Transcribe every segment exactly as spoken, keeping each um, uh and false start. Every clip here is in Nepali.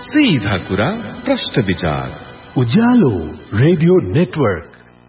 सीधा कुरा प्रश्न विचार उज्यालो रेडियो नेटवर्क।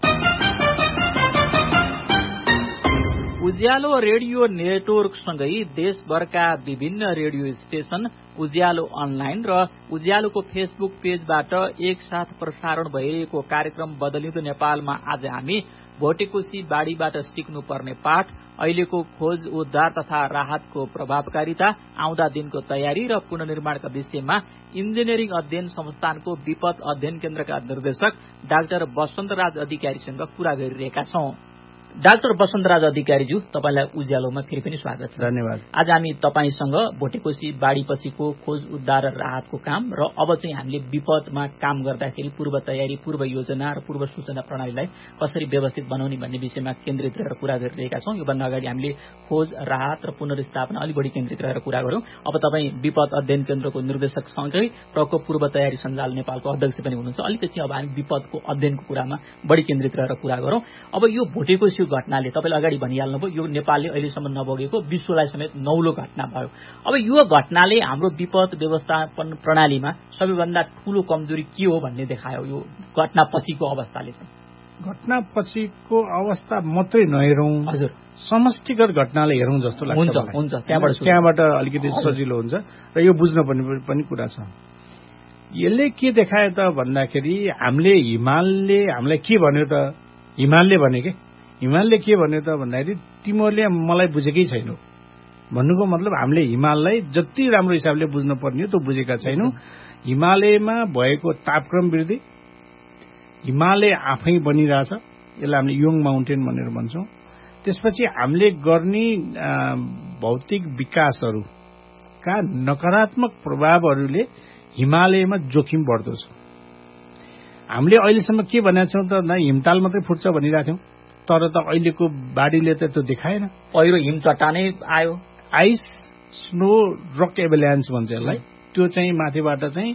उज्यालो रेडियो नेटवर्क सँगै देशभरका विभिन्न रेडियो स्टेशन, उज्यालो अनलाइन र उज्यालोको फेसबुक पेजबाट एकसाथ प्रसारण भइरहेको कार्यक्रम बदलिँदो नेपालमा आज हामी भोटेकोशी बाढ़ीबाट सिक्नुपर्ने पाठ, अहिलेको खोज उद्धार तथा राहतको प्रभावकारिता, आउँदा दिनको तयारी र पुनर्निर्माणका विषयमा इन्जिनियरिङ अध्ययन संस्थानको विपद अध्ययन केन्द्रका निर्देशक डाक्टर वसन्तराज अधिकारीसँग कुरा गरिरहेका छौं। डाक्टर वसन्तराज अधिकारीज्यू, तपाईलाई उज्यालोमा फेरि पनि स्वागत छ। धन्यवाद। आज हामी तपाईसँग भोटेकोशी बाढ़ीपछिको खोज उद्धार र राहतको काम र अब चाहिँ हामीले विपदमा काम गर्दाखेरि पूर्व तयारी, पूर्व योजना र पूर्व सूचना प्रणालीलाई कसरी व्यवस्थित बनाउने भन्ने विषयमा केन्द्रित रहेर कुरा गरिरहेका छौं। योभन्दा अगाडि हामीले खोज, राहत र पुनर्स्थापना अलि बढी केन्द्रित रहेर कुरा गर्यौं। अब तपाईँ विपद अध्ययन केन्द्रको निर्देशकसँगै प्रकोप पूर्व तयारी सञ्जाल नेपालको अध्यक्ष पनि हुनुहुन्छ। अलिकति अब हामी विपदको अध्ययनको कुरामा बढी केन्द्रित रहेर कुरा गरौं। अब यो भोटेकोशी घटनाले तपाईले अगाडि भनिहाल्नुभयो, यो नेपालले अहिलेसम्म नभोगेको विश्वलाई समेत नौलो घटना भयो। अब यो घटनाले हाम्रो विपद व्यवस्थापन प्रणालीमा सबैभन्दा ठूलो कमजोरी के हो भन्ने देखायो यो घटना पछिको अवस्थाले चाहिँ। घटना पछिको अवस्था मात्रै नहेरौं, हजुर समष्टिगत घटनाले हेरौं जस्तो लाग्छ। हुन्छ हुन्छ त्यहाँबाट त्यहाँबाट अलिकति सजिलो हुन्छ र यो बुझ्न पनि कुरा छ। यसले के देखायो त भन्दाखेरि हामीले हिमालले हामीलाई के भन्यो त, हिमालले भने के हिमालले के भन्यो त भन्दाखेरि तिमीहरूले मलाई बुझेकै छैनौ भन्नुको मतलब हामीले हिमाललाई जति राम्रो हिसाबले बुझ्न पर्ने हो त्यो बुझेका छैनौं। हिमालयमा भएको तापक्रम वृद्धि, हिमालय आफै बनिरहेछ, यसलाई हामीले योङ माउन्टेन भनेर भन्छौं। त्यसपछि हामीले गर्ने भौतिक विकासहरूका नकारात्मक प्रभावहरूले हिमालयमा जोखिम बढ्दो छ। हामीले अहिलेसम्म के भनेका छौं त, न हिमताल मात्रै फुट्छ भनिरहेका थियौं, तर त अहिलेको बाढ़ीले त त्यो देखाएन। पहिरो हिम चट्टानै आयो, आइस स्नो रक एभल्यान्स भन्छ यसलाई। त्यो चाहिँ माथिबाट चाहिँ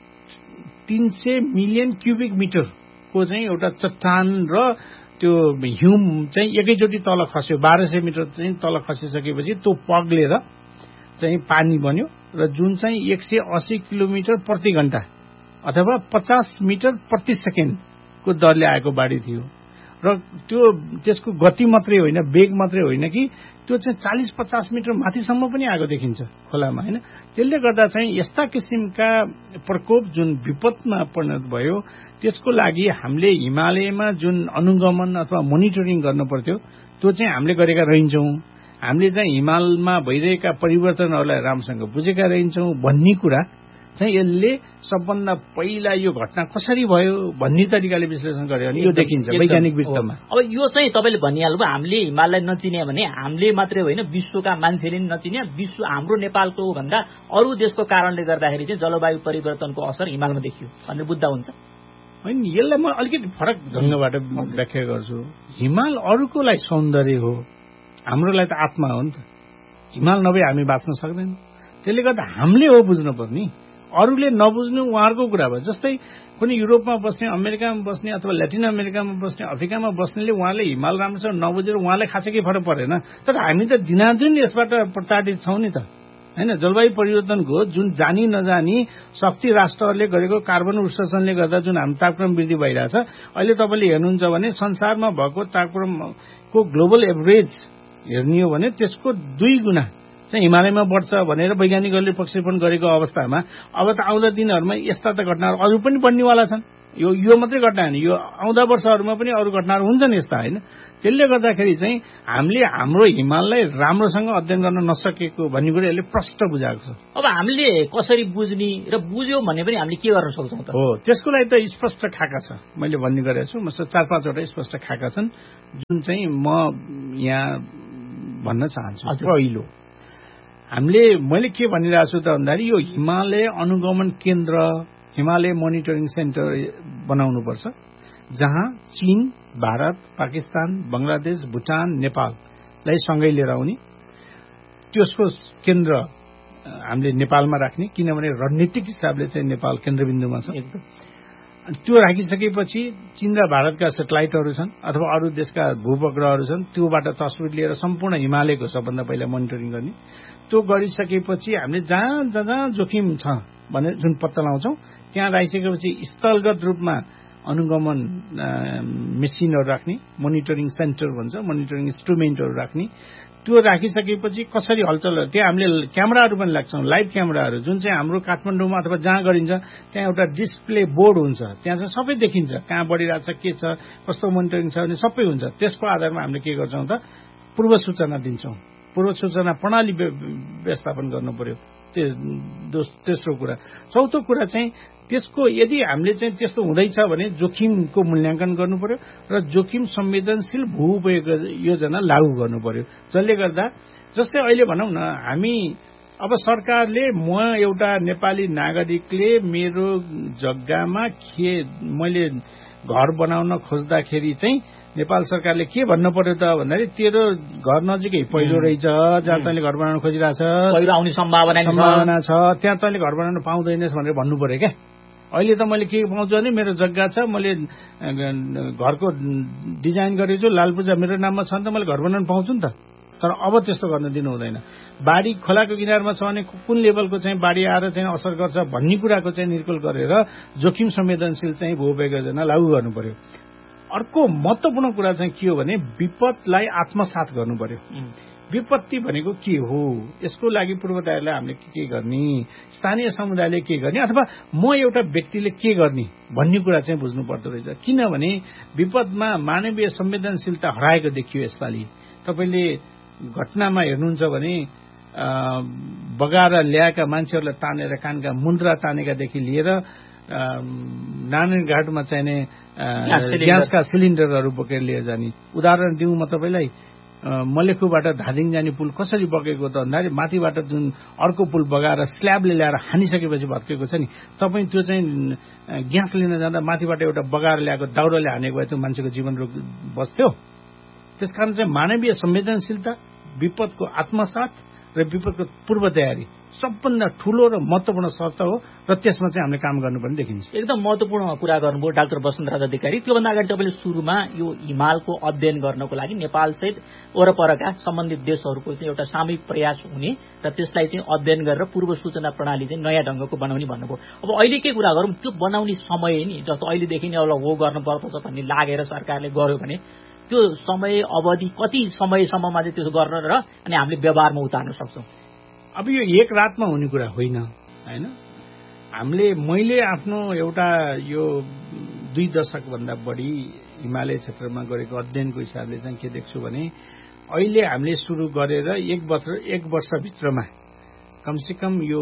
तीन सय मिलियन क्युबिक मिटरको चाहिँ एउटा चट्टान र त्यो हिउम चाहिँ एकैचोटि तल खस्यो। बाह्र सय मिटर चाहिँ तल खसिसकेपछि त्यो पग्लेर चाहिँ पानी बन्यो र जुन चाहिँ एक सय अस्सी किलोमिटर प्रति घण्टा अथवा पचास मिटर प्रति सेकेन्डको दरले आएको बाढ़ी थियो। र त्यो त्यसको गति मात्रै होइन, वेग मात्रै होइन कि त्यो चाहिँ चालीस पचास मिटर माथिसम्म पनि आएको देखिन्छ खोलामा, होइन। त्यसले गर्दा चाहिँ यस्ता किसिमका प्रकोप जुन विपदमा परिणत भयो, त्यसको लागि हामीले हिमालयमा जुन अनुगमन अथवा मोनिटरिङ गर्न पर्थ्यो त्यो चाहिँ हामीले गरेका रहन्छौं। हामीले चाहिँ हिमालमा भइरहेका परिवर्तनहरूलाई राम्रोसँग बुझेका रहन्छौं भन्ने कुरा चाहिँ यसले सबभन्दा पहिला यो घटना कसरी भयो भन्ने तरिकाले विश्लेषण गर्यो भने यो देखिन्छ वैज्ञानिक वृत्तमा। अब यो चाहिँ तपाईले भनिहाल्नुभयो, हामीले हिमाललाई नचिने भने हामीले मात्रै होइन विश्वका मान्छेले पनि नचिने, विश्व हाम्रो नेपालको भन्दा अरू देशको कारणले गर्दाखेरि चाहिँ जलवायु परिवर्तनको असर हिमालमा देखियो भन्ने बुझ्दा हुन्छ होइन। यसलाई म अलिकति फरक ढंगबाट व्याख्या गर्छु। हिमाल अरूको लागि सौन्दर्य हो, हाम्रो लागि त आत्मा हो नि त। हिमाल नभए हामी बाँच्न सक्दैनौँ। त्यसले गर्दा हामीले हो बुझ्नुपर्ने, अरूले नबुझ्नु उहाँहरूको कुरा भयो। जस्तै कुनै युरोपमा बस्ने, अमेरिकामा बस्ने अथवा ल्याटिन अमेरिकामा बस्ने, अफ्रिकामा बस्नेले उहाँले हिमाल राम्रोसँग नबुझेर उहाँलाई खासै केही फरक परेन। तर हामी त दिनादिन यसबाट प्रताडित छौं नि त, होइन। जलवायु परिवर्तनको जुन जानी नजानी शक्ति राष्ट्रहरूले गरेको कार्बन उत्सर्जनले गर्दा जुन हाम्रो तापक्रम वृद्धि भइरहेछ, अहिले तपाईँले हेर्नुहुन्छ भने संसारमा भएको तापक्रमको ग्लोबल एभरेज हेर्ने हो भने त्यसको दुई गुणा चाहिँ हिमालयमा बढ्छ भनेर वैज्ञानिकहरूले प्रक्षेपण गरेको अवस्थामा अब त आउँदा दिनहरूमा यस्ता त घटनाहरू अरू पनि बढ्नेवाला छन्। यो यो मात्रै घटना होइन, यो आउँदा वर्षहरूमा पनि अरू घटनाहरू हुन्छन् यस्ता, होइन। त्यसले गर्दाखेरि चाहिँ हामीले हाम्रो हिमाललाई राम्रोसँग अध्ययन गर्न नसकेको भन्ने कुरा यसले प्रष्ट बुझाएको छ। अब हामीले कसरी बुझ्ने र बुझ्यौं भने पनि हामीले के गर्न सक्छौं त? हो, त्यसको लागि त स्पष्ट खाका छ, मैले भन्ने गरेको छु। मसँग चार पाँचवटा स्पष्ट खाका छन् जुन चाहिँ म यहाँ भन्न चाहन्छु। पहिलो, हामीले मैले के भनिरहेको छु त भन्दाखेरि यो हिमालय अनुगमन केन्द्र, हिमालय मोनिटरिङ सेन्टर बनाउनुपर्छ, जहाँ चीन, भारत, पाकिस्तान, बंगलादेश, भुटान, नेपाललाई सँगै लिएर आउने। त्यसको केन्द्र हामीले नेपालमा राख्ने, किनभने रणनीतिक हिसाबले चाहिँ नेपाल केन्द्रबिन्दुमा छ। त्यो राखिसकेपछि चीन र भारतका सेटेलाइटहरू छन् अथवा अरू देशका भूपग्रहहरू छन्, त्योबाट तस्बिर लिएर सम्पूर्ण हिमालयको सबभन्दा पहिला मोनिटरिङ गर्ने। त्यो गरिसकेपछि हामीले जहाँ जहाँ जोखिम छ भने जुन पत्ता लगाउँछौँ त्यहाँ राखिसकेपछि स्थलगत रूपमा अनुगमन मेसिनहरू राख्ने, मोनिटरिङ सेन्टर भन्छ, मोनिटरिङ इन्स्ट्रुमेन्टहरू राख्ने, त्यो राखिसकेपछि कसरी हलचल त्यहाँ हामीले क्यामेराहरू पनि लाग्छौँ, लाइभ क्यामेराहरू जुन चाहिँ हाम्रो काठमाडौँमा अथवा जहाँ गरिन्छ त्यहाँ एउटा डिस्प्ले बोर्ड हुन्छ, त्यहाँ चाहिँ सबै देखिन्छ कहाँ बढिरहेछ, के छ, कस्तो मोनिटरिङ छ भने सबै हुन्छ। त्यसको आधारमा हामीले के गर्छौँ त पूर्व सूचना दिन्छौँ, पूर्व सूचना प्रणाली व्यवस्थापन गर्नु पर्यो। तेस्रो कुरा। चौथो कुरा चाहिँ त्यसको यदि हामीले चाहिँ त्यस्तो हुँदैछ भने जोखिमको मूल्याङ्कन गर्नु पर्यो र जोखिम संवेदनशील भू उपयोग योजना लागू गर्नु पर्यो, जसले गर्दा जस्तै अहिले भनौँ न हामी अब सरकारले म एउटा नेपाली नागरिकले मेरो जग्गामा के मैले घर बनाउन खोज्दाखेरि चाहिँ नेपाल सरकारले के भन्नु पर्यो त भन्दाखेरि तेरो घर नजिकै पहिरो रहेछ, जहाँ तैँले घर बनाउन खोजिरहेछ, पहिरो आउने सम्भावना सम्भावना छ, त्यहाँ तैँले घर बनाउन पाउँदैनस् भनेर भन्नु पर्यो क्या। अहिले त मैले के पाउँछु भने मेरो जग्गा छ, मैले घरको डिजाइन गरेको छु, लाल पूजा मेरो नाममा छ भने त मैले घर बनाउन पाउँछु नि त। तर अब त्यस्तो गर्न दिनु हुँदैन। बाढी खोलाको किनारमा छ भने कुन लेभलको चाहिँ बाढी आएर चाहिँ असर गर्छ भन्ने कुराको चाहिँ निर्कुल गरेर जोखिम संवेदनशील चाहिँ भू उपयोग योजना लागू गर्नु पर्यो। अर्को महत्वपूर्ण कुरा चाहिँ के हो भने विपदलाई आत्मसात गर्नु पर्यो। विपत्ति भनेको के हो, यसको लागि पूर्व तयारीलाई हामीले के के गर्ने, स्थानीय समुदायले के गर्ने अथवा म एउटा व्यक्तिले के गर्ने भन्ने कुरा चाहिँ बुझ्नु पर्दो रहेछ। किनभने विपदमा मानवीय संवेदनशीलता हराएको देखियो यसपालि। तपाईँले घटनामा हेर्नुहुन्छ भने बगाएर ल्याएका मान्छेहरूलाई तानेर कानका मुन्द्रा तानेकादेखि लिएर नारायणघाटमा चाहिने ग्यासका सिलिन्डरहरू बोकेर लिएर जाने उदाहरण दिउँ म तपाईँलाई। मलेखुबाट धादिङ जाने पुल कसरी बगेको त भन्दाखेरि माथिबाट जुन अर्को पुल बगाएर स्ल्याबले ल्याएर हानिसकेपछि भत्केको छ नि, तपाईँ त्यो चाहिँ ग्यास लिन जाँदा माथिबाट एउटा बगाएर ल्याएको दाउराले हानेको भए त्यो मान्छेको जीवन रोग बस्थ्यो। त्यसकारण चाहिँ मानवीय संवेदनशीलता, विपदको आत्मसात र विपदको पूर्व तयारी सबभन्दा ठूलो र महत्वपूर्ण शर्त हो र त्यसमा चाहिँ हामीले काम गर्नुपर्ने देखिन्छ। एकदम महत्वपूर्ण कुरा गर्नुभयो डाक्टर वसन्तराज अधिकारी। त्योभन्दा अगाडि तपाईँले सुरुमा यो हिमालको अध्ययन गर्नको लागि नेपालसहित वरपरका सम्बन्धित देशहरूको चाहिँ एउटा सामूहिक प्रयास हुने र त्यसलाई चाहिँ अध्ययन गरेर पूर्व सूचना प्रणाली चाहिँ नयाँ ढंगको बनाउने भन्नुभयो। अब अहिले के कुरा गरौँ, त्यो बनाउने समय नि जस्तो अहिलेदेखि नै अब हो गर्नुपर्छ भन्ने लागेर सरकारले गर्यो भने त्यो समय अवधि कति समयसम्ममा चाहिँ त्यो गर्न र अनि हामीले व्यवहारमा उतार्न सक्छौँ? अब यो एक रातमा हुने कुरा होइन हैन। हामीले मैले आफ्नो एउटा यो दुई दशक भन्दा बढी हिमालय क्षेत्रमा गरेको अध्ययनको हिसाबले चाहिँ के देख्छु भने अहिले हामीले सुरु गरेर एक वर्ष एक वर्षभित्रमा कमसेकम यो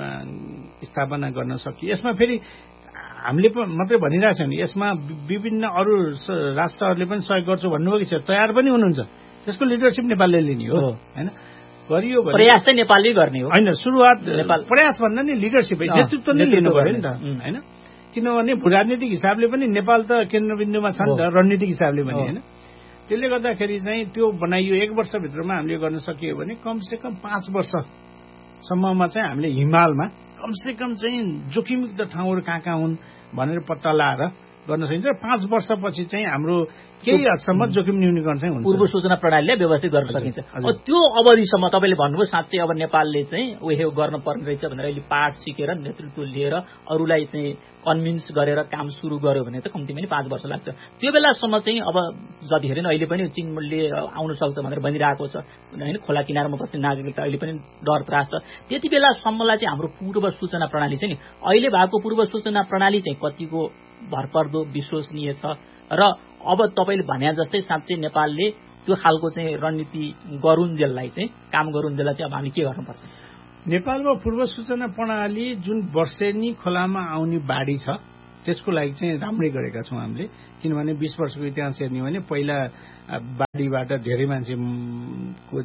स्थापना गर्न सकियो। यसमा फेरि हामीले मात्रै भनिरहेको छ नि, यसमा विभिन्न अरू राष्ट्रहरूले पनि सहयोग गर्छु भन्नुभएको छ, तयार पनि हुनुहुन्छ। त्यसको लिडरसिप नेपालले लिने हो हैन। गरियो भने प्रयास चाहिँ नेपालले गर्ने हो हैन। सुरुवात प्रयास भन्दा नि लिडरसिप नेतृत्व नै लिनु पर्यो नि त हैन। किनभने भूराजनीतिक हिसाबले पनि नेपाल त केन्द्रबिन्दुमा छ नि त, रणनीतिक हिसाबले पनि हैन। त्यसले गर्दाखेरि चाहिँ त्यो बनाइयो। एक वर्षभित्रमा हामीले गर्न सकियो भने कमसेकम पाँच वर्षसम्ममा चाहिँ हामीले हिमालमा कमसेकम चाहिँ जोखिमयुक्त ठाउँहरू कहाँ कहाँ हुन् भनेर पत्ता लगाएर गर्न सकिन्छ। पाँच वर्षपछि चाहिँ हाम्रो केही हदसम्म जोखिम न्यूनीकरण चाहिँ हुन्छ, पूर्व सूचना प्रणालीलाई व्यवस्थित गर्न सकिन्छ। अब त्यो अवधिसम्म तपाईँले भन्नुभयो साँच्चै अब नेपालले चाहिँ उयो गर्न पर्ने रहेछ भनेर अहिले पाठ सिकेर नेतृत्व लिएर अरूलाई चाहिँ कन्भिन्स गरेर काम सुरु गर्यो भने त कम्तीमा नि पाँच वर्ष लाग्छ। त्यो बेलासम्म चाहिँ अब जतिखेर नै अहिले पनि चीनले आउन सक्छ भनेर भनिरहेको छ होइन, खोला किनारमा बस्ने नागरिकलाई अहिले पनि डर त्रास छ। त्यति बेलासम्मलाई चाहिँ हाम्रो पूर्व सूचना प्रणाली चाहिँ नि अहिले भएको पूर्व सूचना प्रणाली चाहिँ कतिको भरपर्दो विश्वसनीय छ र अब तपाईँले भने जस्तै साँच्चै नेपालले त्यो खालको चाहिँ रणनीति गरुन्जेललाई चाहिँ काम गरुन्जेललाई चाहिँ अब हामी के गर्नुपर्छ? नेपालमा पूर्व सूचना प्रणाली जुन वर्षेनी खोलामा आउने बाढी छ त्यसको लागि चाहिँ राम्रै गरेका छौँ हामीले। किनभने बीस वर्षको इतिहास हेर्ने भने पहिला बाढीबाट धेरै मान्छेको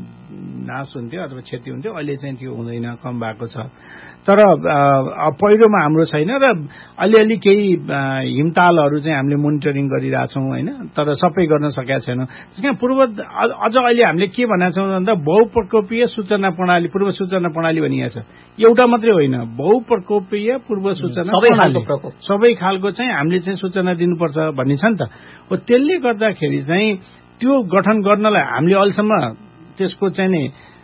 नाश हुन्थ्यो अथवा क्षति हुन्थ्यो, अहिले चाहिँ त्यो हुँदैन, कम भएको छ। तर पहिरोमा हाम्रो छैन र अलिअलि केही हिमतालहरू चाहिँ हामीले मोनिटरिङ गरिरहेछौँ होइन, तर सबै गर्न सकेका छैनौँ। त्यसकारण पूर्व अझ अहिले हामीले के भनेका छौँ भन्दा बहुप्रकोपीय सूचना प्रणाली, पूर्व सूचना प्रणाली भनिएको छ। एउटा मात्रै होइन, बहुप्रकोपीय पूर्व सूचना प्रणाली, सबै खालको चाहिँ हामीले चाहिँ सूचना दिनुपर्छ भन्ने छ नि त। हो त्यसले गर्दाखेरि चाहिँ त्यो गठन गर्नलाई हामीले अहिलेसम्म त्यसको चाहिँ नि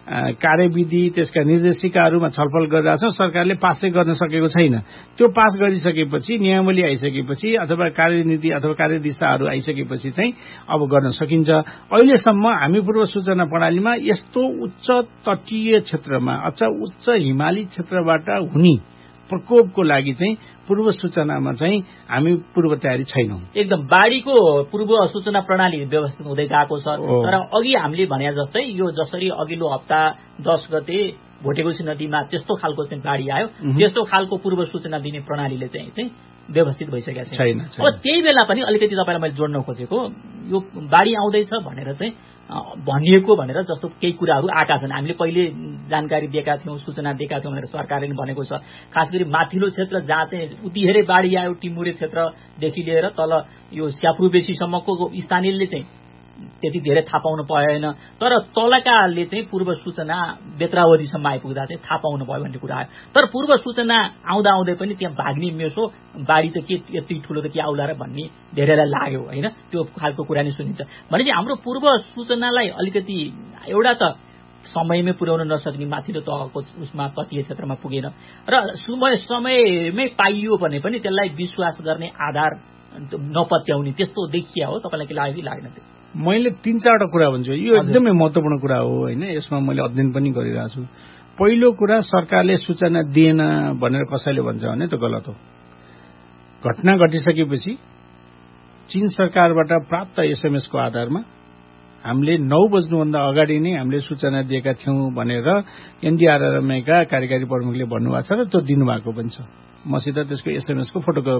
कार्यविधि त्यसका निर्देशिकाहरूमा छलफल गरिरहेका छौँ। सरकारले पासै गर्न सकेको छैन। त्यो पास गरिसकेपछि नियमावली आइसकेपछि अथवा कार्यनीति अथवा कार्यदिशाहरू आइसकेपछि चाहिँ अब गर्न सकिन्छ। अहिलेसम्म हामी पूर्व सूचना प्रणालीमा यस्तो उच्च तटीय क्षेत्रमा अथवा उच्च हिमाली क्षेत्रबाट हुने प्रकोपको लागि चाहिँ पूर्व सूचनामा चाहिँ हामी पूर्व तयारी छैनौं। एकदम बाढीको पूर्व सूचना प्रणाली व्यवस्थित हुँदै गएको छ। तर अघि हामीले भने जस्तै यो जसरी अघिल्लो हप्ता दस गते भोटेकोशी नदीमा त्यस्तो खालको चाहिँ बाढी आयो, त्यस्तो खालको पूर्व सूचना दिने प्रणालीले चाहिँ चाहिँ व्यवस्थित भइसकेको छैन। अब त्यही बेला पनि अलिकति तपाईँलाई मैले जोड्न खोजेको, यो बाढी आउँदैछ भनेर चाहिँ भनिएको भनेर जस्तो केही कुराहरू आएका छन्। हामीले पहिले जानकारी दिएका थियौं, सूचना दिएका थियौं भनेर सरकारले पनि भनेको छ। खास गरी माथिल्लो क्षेत्र जहाँ चाहिँ उतिहेरै बाढी आयो, टिमुरे क्षेत्रदेखि लिएर तल यो स्यापुबेसीसम्मको स्थानीयले चाहिँ त्यति धेरै थाहा पाउनु पाएन। तर तलकाले चाहिँ पूर्व सूचना बेत्रावधिसम्म आइपुग्दा चाहिँ थाहा पाउनु भयो भन्ने कुरा आयो। तर पूर्व सूचना आउँदा आउँदै पनि त्यहाँ भाग्ने मेसो बाढी त के यति ठुलो त के आउला र भन्ने धेरैलाई लाग्यो होइन। त्यो खालको कुरा नै सुनिन्छ भनेपछि हाम्रो पूर्व सूचनालाई अलिकति एउटा त समयमै पुर्याउन नसक्ने माथिल्लो तहको उसमा तटीय क्षेत्रमा पुगेन र समय समयमै पाइयो भने पनि त्यसलाई विश्वास गर्ने आधार नपत्याउने त्यस्तो देखिया हो। तपाईँलाई के लाग्यो कि लागेन? मैले तीन चारवटा कुरा भन्छु, यो एकदमै महत्वपूर्ण कुरा हो होइन। यसमा मैले अध्ययन पनि गरिरहेको छु। पहिलो कुरा, सरकारले सूचना दिएन भनेर कसैले भन्छ भने त गलत हो। घटना घटिसकेपछि चीन सरकारबाट प्राप्त एसएमएसको आधारमा हामीले नौ बज्नुभन्दा अगाडि नै हामीले सूचना दिएका थियौं भनेर एनडीआरएमएका कार्यकारी प्रमुखले भन्नुभएको छ र त्यो दिनुभएको पनि छ। मसित त्यसको एसएमएसको फोटो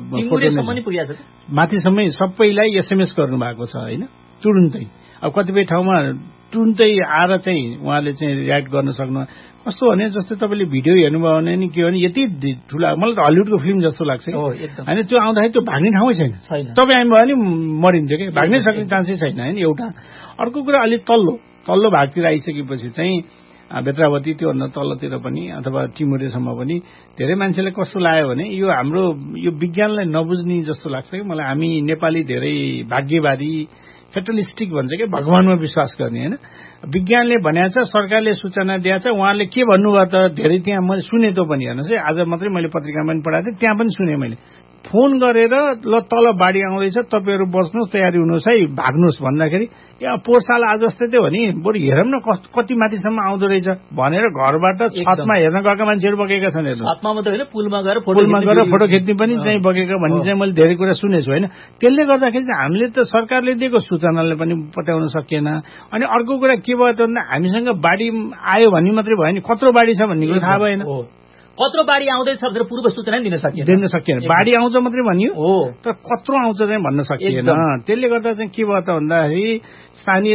फोटो माथिसम्मै सबैलाई एसएमएस गर्नुभएको छ होइन, तुरुन्तै। अब कतिपय ठाउँमा तुरुन्तै आएर चाहिँ उहाँले चाहिँ रियाक्ट गर्न सक्नु कस्तो भने जस्तै तपाईँले भिडियो हेर्नुभयो भने नि के भने यति ठुला, मलाई त हलिउडको फिल्म जस्तो लाग्छ होइन। त्यो आउँदाखेरि त्यो भाग्ने ठाउँै छैन। तपाईँ आउनु भयो भने मरिन्थ्यो कि, भाग्नै सक्ने चान्सै छैन होइन। एउटा अर्को कुरा, अलिक तल्लो तल्लो भागतिर आइसकेपछि चाहिँ बेत्रावती त्योभन्दा तल्लोतिर पनि अथवा टिमुरेसम्म पनि धेरै मान्छेलाई कस्तो लाग्यो भने यो हाम्रो यो विज्ञानलाई नबुझ्ने जस्तो लाग्छ कि मलाई। हामी नेपाली धेरै भाग्यवादी फेटलिस्टिक भन्छ कि, भगवानमा विश्वास गर्ने होइन। विज्ञानले भनेको छ, सरकारले सूचना दिएको छ, उहाँले के भन्नुभयो त धेरै त्यहाँ मैले सुने त पनि हेर्नुहोस् है, आज मात्रै मैले पत्रिकामा पनि पढाएको थिएँ, त्यहाँ पनि सुने मैले। फोन गरेर ल तल बाढी आउँदैछ तपाईँहरू बस्नुहोस्, तयारी हुनुहोस् है, भाग्नुहोस् भन्दाखेरि यहाँ पोहोर साल आज जस्तै थियो भने बरु हेरौँ न कति माथिसम्म आउँदो रहेछ भनेर घरबाट छतमा हेर्न गएका मान्छेहरू बगेका छन्। हेर्नु पुलमा गएर पुलमा गएर फोटो खिच्ने पनि चाहिँ बगेका भन्ने चाहिँ मैले धेरै कुरा सुनेछु होइन। त्यसले गर्दाखेरि चाहिँ हामीले त सरकारले दिएको सूचनाले पनि पत्याउन सकिएन। अनि अर्को कुरा के भयो त भन्दा हामीसँग बाढी आयो भन्ने मात्रै भयो नि, कत्रो बाढी छ भन्ने कुरा थाहा भएन। कत्रो बाढी आउँदैछ भनेर पूर्व सूचना दिन सकिएन दिन सकिएन बाढी आउँछ मात्रै भनियो हो, तर कत्रो आउँछ चाहिँ भन्न सकिएन। त्यसले गर्दा चाहिँ के भयो त भन्दाखेरि स्थानीय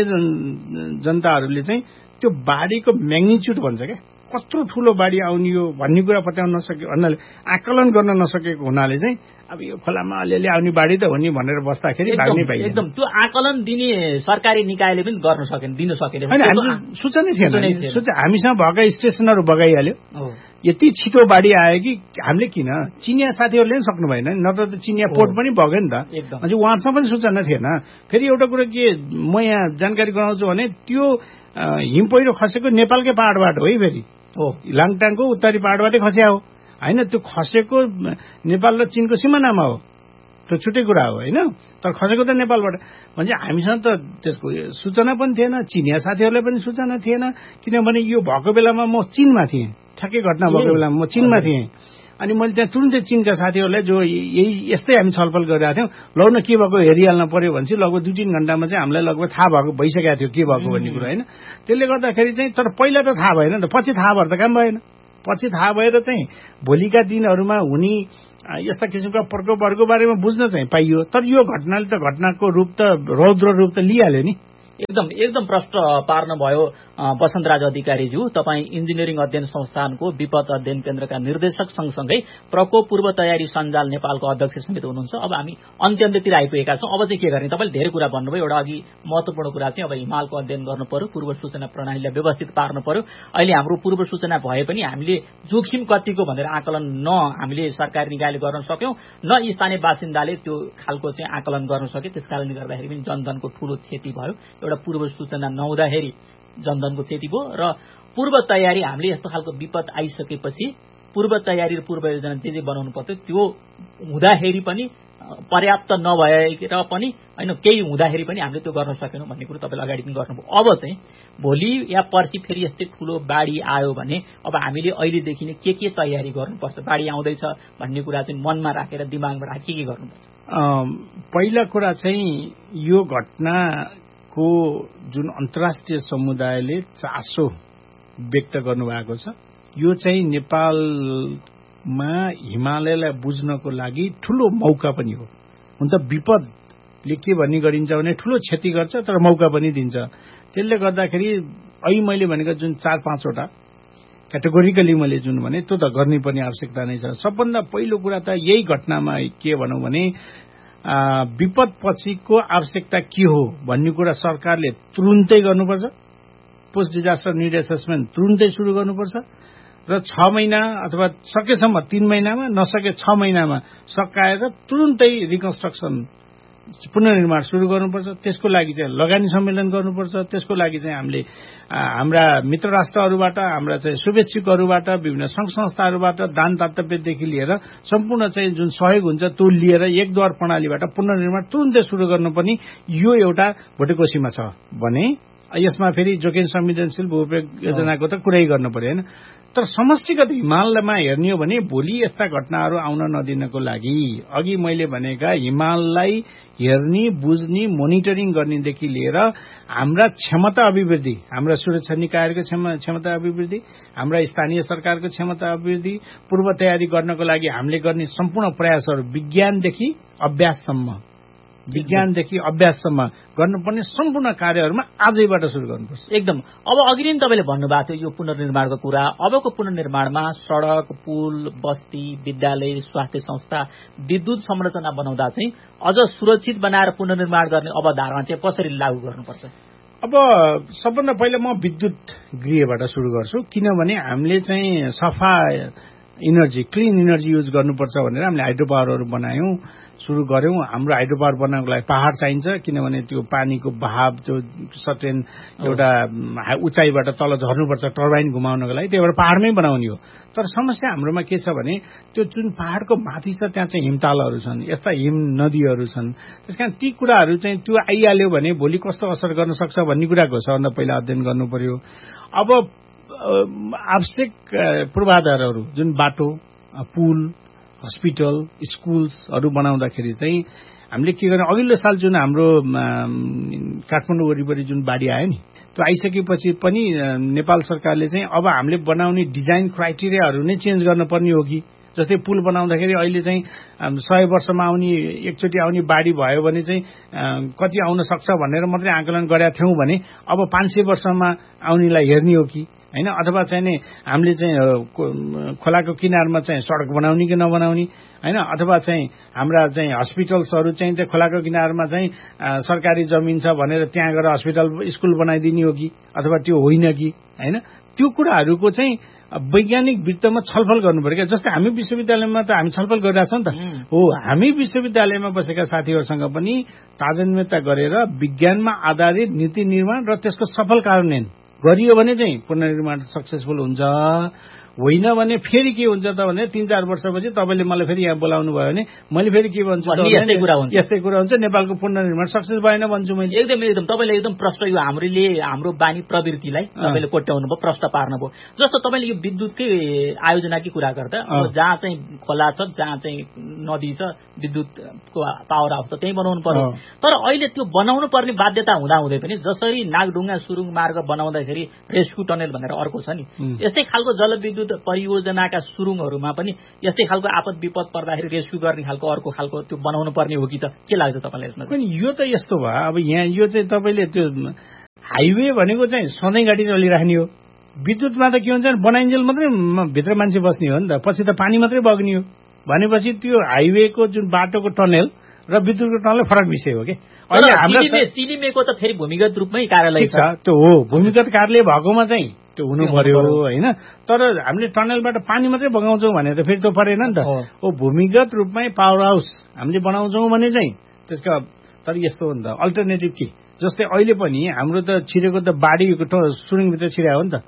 जनताहरूले चाहिँ त्यो बाढीको म्याग्निच्युड भन्छ क्या, कत्रो ठूलो बाढी आउने हो भन्ने कुरा पत्याउन नसके भन्नाले आकलन गर्न नसकेको हुनाले चाहिँ अब यो खोलामा अलिअलि आउने बाढी त हो नि भनेर बस्दाखेरि भाग्नै पाइयो। एकदम त्यो आकलन दिने सरकारी निकायले पनि गर्न सकेन, दिन सकेन। सूचनै थिएन, हामीसँग भएका स्टेसनहरू बगाइहाल्यो। यति छिटो बाढी आयो कि हामीले किन चिनिया साथीहरूले पनि सक्नु भएन, नत्र त चिनिया पोर्ट पनि बग्यो नि त। अझै उहाँहरूसँग पनि सूचना थिएन। फेरि एउटा कुरा के म यहाँ जानकारी गराउँछु भने त्यो हिम पहिरो खसेको नेपालकै पहाडबाट हो है, फेरि हो लाङटाङको उत्तरी पहाडबाटै खस्या हो होइन। त्यो खसेको नेपाल र चीनको सिमानामा हो, त्यो छुट्टै कुरा हो होइन। तर खसेको त नेपालबाट भन्छ। हामीसँग त त्यसको सूचना पनि थिएन, चिनिया साथीहरूलाई पनि सूचना थिएन, किनभने यो भएको बेलामा म चीनमा थिएँ, ठ्याक्कै घटना भएको बेलामा म चीनमा थिएँ। अनि मैले त्यहाँ तुरुन्तै चीनका साथीहरूलाई जो यही यस्तै हामी छलफल गरिरहेको थियौँ, लौ न के भएको हेरिहाल्न पर्यो भनेपछि लगभग दुई तिन घण्टामा चाहिँ हामीलाई लगभग थाहा भएको भइसकेको थियो के भएको भन्ने कुरा होइन। त्यसले गर्दाखेरि चाहिँ तर पहिला त थाहा भएन नि त, पछि थाहा भएर त काम भएन। पछि थाहा भएर चाहिँ भोलिका दिनहरूमा हुने यस्ता किसिमका प्रकोपहरूको बारेमा बुझ्न चाहिँ पाइयो। तर यो घटनाले त घटनाको रूप त रौद्र रूप त लिइहाल्यो नि। एकदम एकदम प्रश्न पार्न भयो वसन्तराज अधिकारीज्यू। तपाईँ इन्जिनियरिङ अध्ययन संस्थानको विपद अध्ययन केन्द्रका निर्देशक सँगसँगै प्रकोप पूर्व तयारी सञ्जाल नेपालको अध्यक्ष समेत हुनुहुन्छ। अब हामी अन्त्य अन्त्यतिर आइपुगेका छौँ। अब चाहिँ के गर्ने? तपाईँले धेरै कुरा भन्नुभयो। एउटा अघि महत्वपूर्ण कुरा चाहिँ अब हिमालको अध्ययन गर्नु पर्यो, पूर्व सूचना प्रणालीलाई व्यवस्थित पार्नु पर्यो। अहिले हाम्रो पूर्व सूचना भए पनि हामीले जोखिम कतिको भनेर आकलन न हामीले सरकारी निकायले गर्न सक्यौं, न स्थानीय बासिन्दाले त्यो खालको चाहिँ आकलन गर्न सके। त्यसकारणले गर्दाखेरि पनि जनधनको ठूलो क्षति भयो। एउटा पूर्व सूचना नहुँदाखेरि जनधनको क्षति भयो र पूर्व तयारी हामीले यस्तो खालको विपद आइसकेपछि पूर्व तयारी र पूर्व योजना जे जे बनाउनु पर्थ्यो त्यो हुँदाखेरि पनि पर्याप्त नभएर पनि होइन केही हुँदाखेरि पनि हामीले त्यो गर्न सकेनौँ भन्ने कुरो तपाईँले अगाडि पनि गर्नुभयो। अब चाहिँ भोलि या पर्सि फेरि यस्तै ठुलो बाढी आयो भने अब हामीले अहिलेदेखि नै के के तयारी गर्नुपर्छ, बाढी आउँदैछ भन्ने कुरा चाहिँ मनमा राखेर दिमागमा राखेर के के गर्नुपर्छ? पहिला कुरा चाहिँ यो घटनाको जुन अन्तर्राष्ट्रिय समुदायले चासो व्यक्त गर्नुभएको छ यो चाहिँ नेपालमा हिमालयलाई बुझ्नको लागि ठूलो मौका पनि हो। हुन त विपदले के भन्ने गरिन्छ भने ठूलो क्षति गर्छ तर मौका पनि दिन्छ। त्यसले गर्दाखेरि अहिले मैले भनेको जुन चार पाँचवटा क्याटेगोरिकली मैले जुन भने त्यो त गर्नै पर्ने आवश्यकता नै छ। सबभन्दा पहिलो कुरा त यही घटनामा के भनौँ भने विपद पछिको आवश्यकता के हो भन्ने कुरा सरकारले तुरुन्तै गर्नुपर्छ। पोस्ट डिजास्टर निड एसेसमेन्ट तुरुन्तै सुरु गर्नुपर्छ र छ महिना अथवा सकेसम्म तीन महिनामा नसके छ महिनामा सकाएर तुरुन्तै रिकन्स्ट्रक्सन पुनर्निर्माण सुरु गर्नुपर्छ। त्यसको लागि चाहिँ लगानी सम्मेलन गर्नुपर्छ। त्यसको लागि चाहिँ हामीले हाम्रा मित्र राष्ट्रहरूबाट हाम्रा चाहिँ शुभेच्छुकहरूबाट विभिन्न संघ संस्थाहरूबाट दान दातव्यदेखि लिएर सम्पूर्ण चाहिँ जुन सहयोग हुन्छ त्यो लिएर एकद्वार प्रणालीबाट पुनर्निर्माण तुरुन्तै सुरु गर्नुपर्ने यो एउटा भोटेकोसीमा छ भने यसमा फेरि जोखिम संवेदनशील भूउपयोग योजनाको त कुरै गर्नु पर्यो होइन। तर समष्टिगत हिमालमा हेर्ने हो भने भोलि यस्ता घटनाहरू आउन नदिनको लागि अघि मैले भनेका हिमाललाई हेर्ने बुझ्ने मोनिटरिङ गर्नेदेखि लिएर हाम्रा क्षमता अभिवृद्धि, हाम्रा सुरक्षा निकायहरूको क्षमता अभिवृद्धि, हाम्रा स्थानीय सरकारको क्षमता अभिवृद्धि, पूर्व तयारी गर्नको लागि हामीले गर्ने सम्पूर्ण प्रयासहरू विज्ञानदेखि अभ्याससम्म विज्ञानदेखि अभ्याससम्म गर्नुपर्ने सम्पूर्ण कार्यहरूमा आजैबाट सुरु गर्नुपर्छ। एकदम। अब अघि नै तपाईँले भन्नुभएको थियो यो पुनर्निर्माणको कुरा। अबको पुनर्निर्माणमा सड़क, पुल, बस्ती, विद्यालय, स्वास्थ्य संस्था, विद्युत संरचना बनाउँदा चाहिँ अझ सुरक्षित बनाएर पुनर्निर्माण गर्ने अवधारणा चाहिँ कसरी लागू गर्नुपर्छ? अब सबभन्दा पहिला म विद्युत गृहबाट सुरु गर्छु किनभने हामीले चाहिँ सफा इनर्जी क्लिन इनर्जी युज गर्नुपर्छ भनेर हामीले हाइड्रो पावरहरू बनायौं सुरु गर्यौं। हाम्रो हाइड्रो पावर बनाउनको लागि पहाड़ चाहिन्छ किनभने त्यो पानीको बहाव त्यो सर्टेन एउटा उचाइबाट तल झर्नुपर्छ टर्बाइन घुमाउनको लागि, त्यही भएर पहाड़मै बनाउने हो। तर समस्या हाम्रोमा के छ भने त्यो जुन पहाड़को माथि छ त्यहाँ चाहिँ हिमतालहरू छन्, यस्ता हिम नदीहरू छन्। त्यसकारण ती कुराहरू चाहिँ त्यो आइहाल्यो भने भोलि कस्तो असर गर्न सक्छ भन्ने कुराको सबभन्दा पहिला अध्ययन गर्नु पर्यो। अब आवश्यक पूर्वाधारहरू जुन बाटो, पुल, हस्पिटल, स्कुल्सहरू बनाउँदाखेरि चाहिँ हामीले के गर्ने, अघिल्लो साल जुन हाम्रो काठमाडौँ वरिपरि जुन बाढी आयो नि त्यो आइसकेपछि पनि नेपाल सरकारले चाहिँ अब हामीले बनाउने डिजाइन क्राइटेरियाहरू नै चेन्ज गर्नुपर्ने हो कि जस्तै पुल बनाउँदाखेरि अहिले चाहिँ सय वर्षमा आउने एकचोटि आउने बाढी भयो भने चाहिँ कति आउन सक्छ भनेर मात्रै आकलन गरेका थियौं भने अब पाँच सय वर्षमा आउनेलाई हेर्ने हो कि हैन, अथवा चाहिँ नि हामीले चाहिँ खोलाको किनारमा चाहिँ सडक बनाउने कि नबनाउने हैन, अथवा चाहिँ हाम्रा चाहिँ हस्पिटल्सहरू चाहिँ त्यो खोलाको किनारमा चाहिँ सरकारी जमिन छ भनेर त्यहाँ गएर हस्पिटल स्कुल बनाइदिने हो कि अथवा त्यो होइन कि हैन, त्यो कुराहरूको चाहिँ वैज्ञानिक वृत्तमा छलफल गर्नु पर्यो। जस्तै हामी विश्वविद्यालयमा त हामी छलफल गरिरहेछौं नि त हो, हामी विश्वविद्यालयमा बसेका साथीहरूसँग पनि तादात्म्यता गरेर विज्ञानमा आधारित नीति निर्माण र त्यसको सफल कार्यान्वयन गरियो भने चाहिँ पुनर्निर्माण सक्सेसफुल हुन्छ। होइन भने फेरि के हुन्छ त भने तीन चार वर्षपछि तपाईँले मलाई फेरि यहाँ बोलाउनु भयो भने मैले फेरि के भन्छु यस्तै कुरा हुन्छ यस्तै कुरा हुन्छ नेपालको पुनर्निर्माण सक्सेस भएन भन्छु मैले। एकदम एकदम तपाईँले एकदम प्रश्न यो हामीले हाम्रो बानी प्रवृत्तिलाई तपाईँले कोट्याउनु भयो, प्रश्न पार्नुभयो। जस्तो तपाईँले यो विद्युतकै आयोजनाकै कुरा गर्दा जहाँ चाहिँ खोला छ, जहाँ चाहिँ नदी छ, विद्युतको पावर हाउस त त्यही बनाउनु पर्यो। तर अहिले त्यो बनाउनु पर्ने बाध्यता हुँदा हुँदै पनि जसरी नागढुङ्गा सुरुङ मार्ग बनाउँदाखेरि रेस्क्यु टनल भनेर अर्को छ नि, यस्तै खालको जलविद्युत परियोजनाका सुरुङहरूमा पनि यस्तै खालको आपद विपद पर्दाखेरि रेस्क्यु गर्ने खालको अर्को खालको त्यो बनाउनु पर्ने हो कि त के लाग्छ तपाईँलाई यसमा? पनि यो त यस्तो भयो, अब यहाँ यो चाहिँ तपाईँले त्यो हाइवे भनेको चाहिँ सधैँ गाडी चलिराख्ने हो, विद्युतमा त के हुन्छ बनाइन्जेल मात्रै भित्र मान्छे बस्ने हो नि त, पछि त पानी मात्रै बग्ने हो भनेपछि त्यो हाइवेको जुन बाटोको टनल र विद्युतको टनल फरक विषय हो कि। अहिले हाम्रो चिलिमेको त फेरि भूमिगत रूपमै कार्यालय छ, त्यो हो भूमिगत कार्यालय भएकोमा चाहिँ त्यो हुनु पर्यो होइन। तर हामीले टनलबाट पानी मात्रै बगाउँछौँ भने त फेरि त्यो परेन नि त। ओ भूमिगत रूपमै पावर हाउस हामीले बनाउँछौँ भने चाहिँ त्यसका तर यस्तो हो नि त अल्टरनेटिभ के, जस्तै अहिले पनि हाम्रो त छिरेको त बाढीको सुरुङभित्र छिरायो नि त,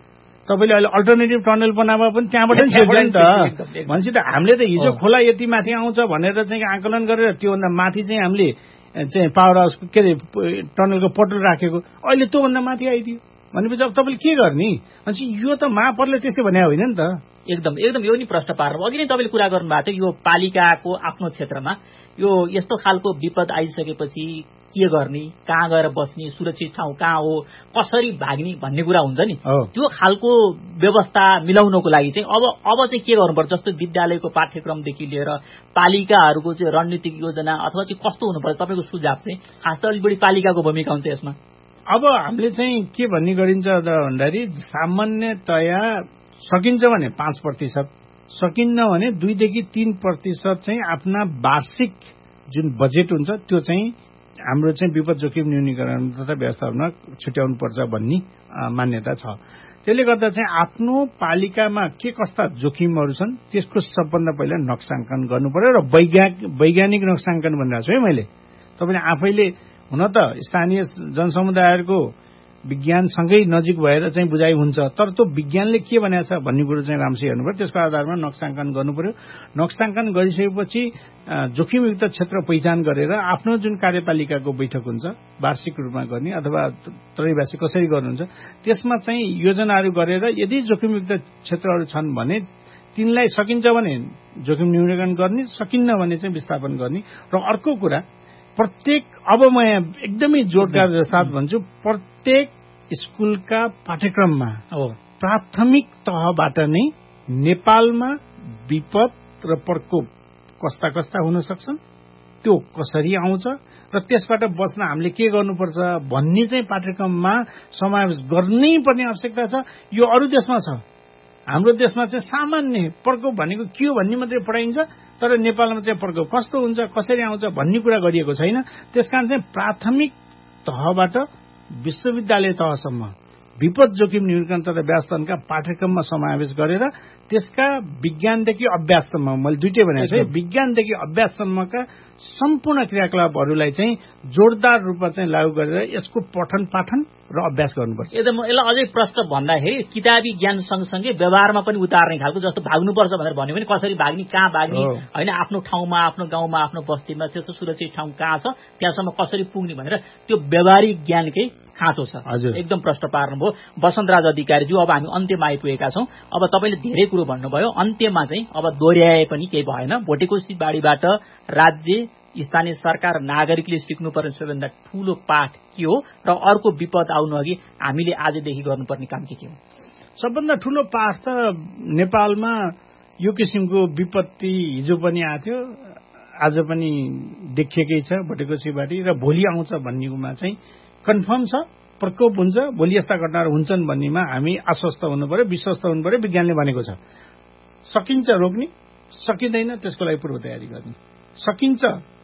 तपाईँले अहिले अल्टरनेटिभ टनल बनाए पनि त्यहाँबाट नि छिर्छ नि त। भनेपछि त हामीले त हिजो खोला यति माथि आउँछ भनेर चाहिँ आकलन गरेर त्योभन्दा माथि चाहिँ हामीले चाहिँ पावर हाउसको के अरे टनलको पटल राखेको, अहिले त्योभन्दा माथि आइदियो भनेपछि अब तपाईँले के गर्ने? भनेपछि यो त महापौरले त्यसै भने होइन नि त। एकदम एकदम यो नि प्रश्न पार्नु। अघि नै तपाईँले कुरा गर्नुभएको थियो यो पालिकाको आफ्नो क्षेत्रमा यो यस्तो खालको विपद आइसकेपछि के गर्ने, कहाँ गएर बस्ने, सुरक्षित ठाउँ कहाँ हो, कसरी भाग्ने भन्ने कुरा हुन्छ नि। त्यो खालको व्यवस्था मिलाउनको लागि चाहिँ अब अब चाहिँ के गर्नुपर्छ? जस्तो विद्यालयको पाठ्यक्रमदेखि लिएर पालिकाहरूको चाहिँ रणनीतिक योजना अथवा चाहिँ कस्तो हुनुपर्छ तपाईँको सुझाव चाहिँ? खास त अलिक बढी पालिकाको भूमिका हुन्छ यसमा। अब हामीले चाहिँ के भन्ने गरिन्छ त भन्दाखेरि सामान्यतया सकिन्छ भने पाँच प्रतिशत, सकिन्न भने दुईदेखि तीन प्रतिशत चाहिँ आफ्ना वार्षिक जुन बजेट हुन्छ त्यो चाहिँ हाम्रो चाहिँ विपद जोखिम न्यूनीकरण तथा व्यवस्थापनमा छुट्याउनु पर्छ भन्ने मान्यता छ। त्यसले गर्दा चाहिँ आफ्नो पालिकामा के कस्ता जोखिमहरू छन् त्यसको सबभन्दा पहिला नक्साङ्कन गर्नु पर्यो र वैज्ञानिक नक्साङ्कन भनिरहेको छु है मैले। तपाईँले आफैले हुन त स्थानीय जनसमुदायहरूको विज्ञानसँगै नजिक भएर चाहिँ बुझाइ हुन्छ, तर त्यो विज्ञानले के भनेको छ भन्ने कुरो चाहिँ राम्ररी हेर्नु पर्यो। त्यसको आधारमा नक्साङ्कन गर्नु पर्यो। नक्साङ्कन गरिसकेपछि जोखिमयुक्त क्षेत्र पहिचान गरेर आफ्नो जुन कार्यपालिकाको बैठक हुन्छ वार्षिक रूपमा गर्ने अथवा त्रैवार्षिक कसरी गर्नुहुन्छ त्यसमा चाहिँ योजनाहरू गरेर यदि जोखिमयुक्त क्षेत्रहरू छन् भने तिनलाई सकिन्छ भने जोखिम न्यूनीकरण गर्ने, सकिन्न भने चाहिँ विस्थापन गर्ने। र अर्को कुरा प्रत्येक अब म यहाँ एकदमै जोडदार साथ भन्छु, प्रत्येक स्कुलका पाठ्यक्रममा प्राथमिक तहबाट नै नेपालमा विपद र प्रकोप कस्ता कस्ता हुन सक्छन्, त्यो कसरी आउँछ र त्यसबाट बच्न हामीले के गर्नुपर्छ भन्ने चाहिँ पाठ्यक्रममा समावेश गर्नै पर्ने आवश्यकता छ। यो अरू देशमा छ, हाम्रो देशमा चाहिँ सामान्य प्रकोप भनेको के हो भन्ने मात्रै पढाइन्छ, तर नेपालमा चाहिँ प्रकोप कस्तो हुन्छ कसरी आउँछ भन्ने कुरा गरिएको छैन। त्यसकारण चाहिँ प्राथमिक तहबाट विश्वविद्यालय तहसम्म विपद जोखिम न्यूनीकरण तथा व्यवस्थापनका पाठ्यक्रममा समावेश गरेर त्यसका विज्ञानदेखि अभ्याससम्म, मैले दुइटै भनेको छु, विज्ञानदेखि अभ्याससम्मका सम्पूर्ण क्रियाकलापहरूलाई चाहिँ जोरदार रूपमा चाहिँ लागू गरेर यसको पठन पाठन र अभ्यास गर्नुपर्छ। एकदम यसलाई अझै प्रश्न भन्दाखेरि किताबी ज्ञान सँगसँगै व्यवहारमा पनि उतार्ने खालको, जस्तो भाग्नुपर्छ भनेर भन्यो भने कसरी भाग्ने, कहाँ भाग्ने होइन, आफ्नो ठाउँमा आफ्नो गाउँमा आफ्नो बस्तीमा त्यस्तो सुरक्षित ठाउँ कहाँ छ त्यहाँसम्म कसरी पुग्ने भनेर त्यो व्यावहारिक ज्ञानकै खाँचो छ। एकदम प्रश्न पार्नुभयो वसन्तराज अधिकारीज्यू। अब हामी अन्त्यमा आइपुगेका छौँ। अब तपाईँले धेरै कुरो भन्नुभयो, अन्त्यमा चाहिँ अब दोहोऱ्याए पनि केही भएन। भोटेकोशी बाढीबाट राज्य, स्थानीय सरकार, नागरिकले सिक्नुपर्ने सबैभन्दा ठूलो पाठ के हो र अर्को विपद आउनु अघि हामीले आजदेखि गर्नुपर्ने काम के के हो? सबभन्दा ठूलो पाठ त नेपालमा यो किसिमको विपत्ति हिजो पनि आएको थियो, आज पनि देखिएकै छ भोटेकोशी बाढी, र भोलि आउँछ भन्नेमा चाहिँ कन्फर्म छ। प्रकोप हुन्छ, भोलि यस्ता घटनाहरू हुन्छन् भन्नेमा हामी आश्वस्त हुनु पर्यो, विश्वस्त हुनु पर्यो। विज्ञानले भनेको छ सकिन्छ रोक्ने, सकिँदैन त्यसको लागि पूर्व तयारी गर्ने, सकिन्छ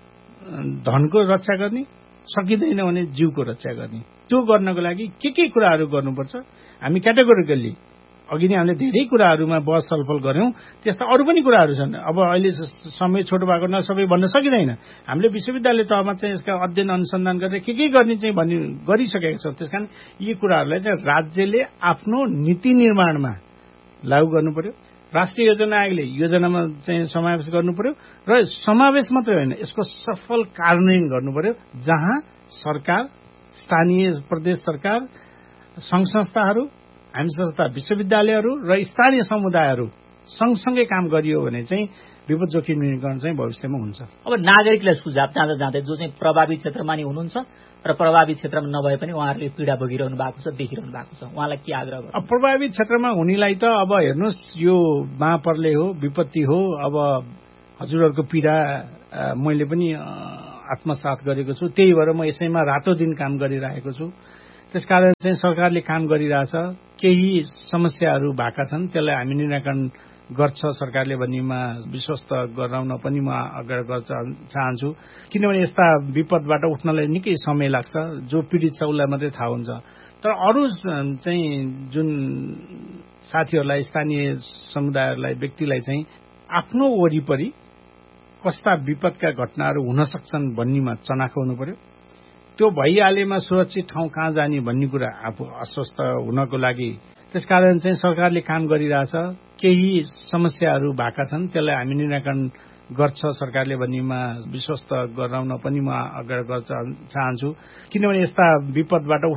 धनको रक्षा गर्ने, सकिँदैन भने जीवको रक्षा गर्ने। त्यो गर्नको लागि के के कुराहरू गर्नुपर्छ हामी क्याटेगोरिकल्ली अघि नै हामीले धेरै कुराहरूमा बहस छलफल गर्यौं। त्यस्ता अरू पनि कुराहरू छन्। अब अहिले समय छोटो भएको न सबै भन्न सकिँदैन। हामीले विश्वविद्यालय तहमा चाहिँ यसका अध्ययन अनुसन्धान गरेर के के गर्ने चाहिँ भनि गरिसकेका छौं। त्यसकारण यी कुराहरूलाई चाहिँ राज्यले आफ्नो नीति निर्माणमा लागू गर्नु पर्यो। राष्ट्रिय योजना आयोगले योजनामा चाहिँ समावेश गर्नु पर्यो र समावेश मात्रै होइन, यसको सफल कार्यान्वयन गर्नु पर्यो, जहाँ सरकार, स्थानीय प्रदेश सरकार, संघ संस्थाहरू, हामी संस्था, विश्वविद्यालयहरू र स्थानीय समुदायहरू सँगसँगै काम गरियो भने चाहिँ विपद जोखिम न्यूनीकरण चाहिँ भविष्यमा हुन्छ। अब नागरिकलाई सुझाव जाँदा जाँदै जो चाहिँ प्रभावित क्षेत्रमा नि हुनुहुन्छ र प्रभावित क्षेत्रमा नभए पनि उहाँहरूले पीडा भोगिरहनु भएको छ, देखिरहनु भएको छ, उहाँलाई के आग्रह गर्नु? अब प्रभावित क्षेत्रमा हुनेलाई त अब हेर्नुहोस्, यो महापर्ले हो, विपत्ति हो। अब हजुरहरूको पीडा मैले पनि आत्मसात गरेको छु, त्यही भएर म यसैमा रातो दिन काम गरिरहेको छु। त्यसकारण चाहिँ सरकारले काम गरिरहेछ। केही समस्याहरू भएका छन्, त्यसलाई हामी निराकरण गर्छ सरकारले भन्नेमा विश्वस्त गराउन पनि म अगाडि गर्न चाहन्छु। किनभने यस्ता विपदबाट उठ्नलाई निकै समय लाग्छ। जो पीडित छ उसलाई मात्रै थाहा हुन्छ। तर अरू चाहिँ जुन साथीहरूलाई, स्थानीय समुदायहरूलाई, व्यक्तिलाई चाहिँ आफ्नो वरिपरि कस्ता विपदका घटनाहरू हुन सक्छन् भन्नेमा चनाखो हुनु पर्यो। त्यो भइहालेमा सुरक्षित ठाउँ कहाँ जाने भन्ने कुरा आफू आश्वस्त हुनको लागि त्यसकारण चाहिँ सरकारले काम गरिरहेछ। केही समस्याहरू भएका छन्, त्यसलाई हामी निराकरण गर्छ सरकारले भन्नेमा विश्वस्त गराउन पनि म अगाडि गर्न चाहन्छु। किनभने यस्ता विपदबाट